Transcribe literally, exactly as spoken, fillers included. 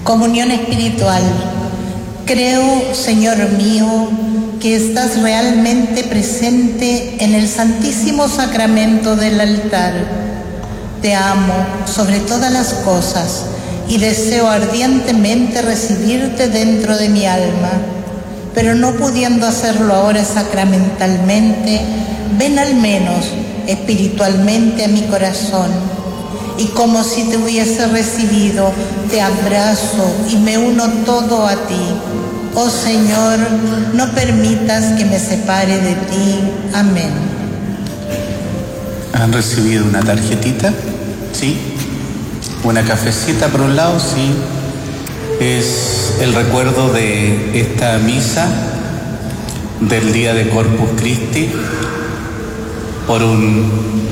Comunión espiritual. Creo, Señor mío, que estás realmente presente en el Santísimo Sacramento del altar. Te amo sobre todas las cosas y deseo ardientemente recibirte dentro de mi alma. Pero no pudiendo hacerlo ahora sacramentalmente, ven al menos espiritualmente a mi corazón. Y como si te hubiese recibido, te abrazo y me uno todo a ti. Oh Señor, no permitas que me separe de ti. Amén. ¿Han recibido una tarjetita? Sí. Una cafecita por un lado, sí. Es el recuerdo de esta misa del día de Corpus Christi por un